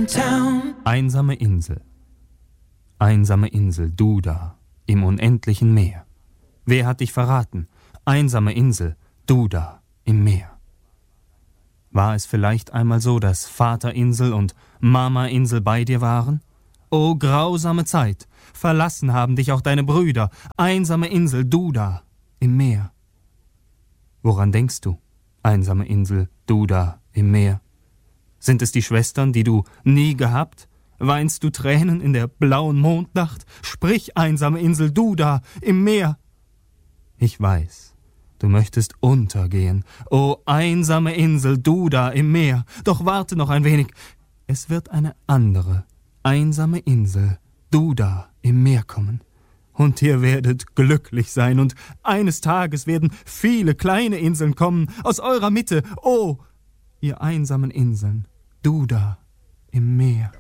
town. Einsame Insel. Einsame Insel, du da, im unendlichen Meer. Wer hat dich verraten? Einsame Insel, du da, im Meer. War es vielleicht einmal so, dass Vaterinsel und Mama-Insel bei dir waren? O grausame Zeit, verlassen haben dich auch deine Brüder. Einsame Insel, du da, im Meer. Woran denkst du, einsame Insel, du da, im Meer? Sind es die Schwestern, die du nie gehabt? Weinst du Tränen in der blauen Mondnacht? Sprich, einsame Insel, du da, im Meer. Ich weiß, du möchtest untergehen. O einsame Insel, du da im Meer. Doch warte noch ein wenig. Es wird eine andere, einsame Insel, du da im Meer kommen. Und ihr werdet glücklich sein. Und eines Tages werden viele kleine Inseln kommen aus eurer Mitte. O, ihr einsamen Inseln, du da im Meer.